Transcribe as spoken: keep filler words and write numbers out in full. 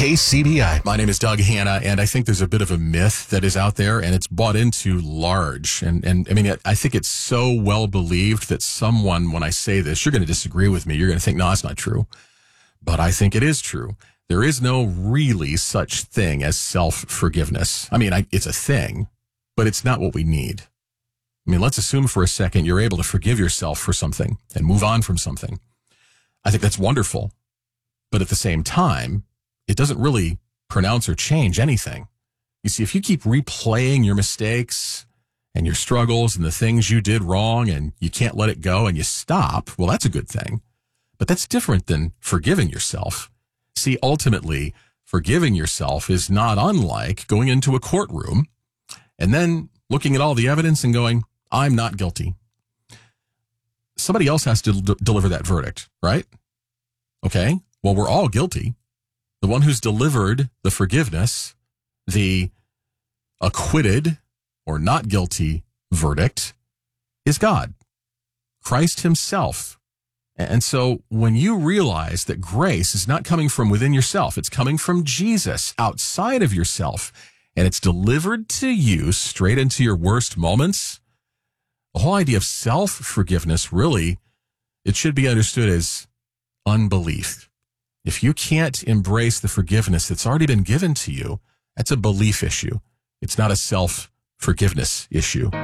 K C B I. My name is Doug Hanna, and I think there's a bit of a myth that is out there, and it's bought into large. And, and I mean, I think it's so well believed that someone, when I say this, you're going to disagree with me. You're going to think, no, that's not true. But I think it is true. There is no really such thing as self-forgiveness. I mean, I, it's a thing, but it's not what we need. I mean, let's assume for a second you're able to forgive yourself for something and move on from something. I think that's wonderful. But at the same time, it doesn't really pronounce or change anything. You see, if you keep replaying your mistakes and your struggles and the things you did wrong and you can't let it go and you stop, well, that's a good thing. But that's different than forgiving yourself. See, ultimately, forgiving yourself is not unlike going into a courtroom and then looking at all the evidence and going, I'm not guilty. Somebody else has to d- deliver that verdict, right? Okay, well, we're all guilty. The one who's delivered the forgiveness, the acquitted or not guilty verdict is God, Christ himself. And so when you realize that grace is not coming from within yourself, it's coming from Jesus outside of yourself, and it's delivered to you straight into your worst moments, the whole idea of self-forgiveness really, it should be understood as unbelief. If you can't embrace the forgiveness that's already been given to you, that's a belief issue. It's not a self-forgiveness issue.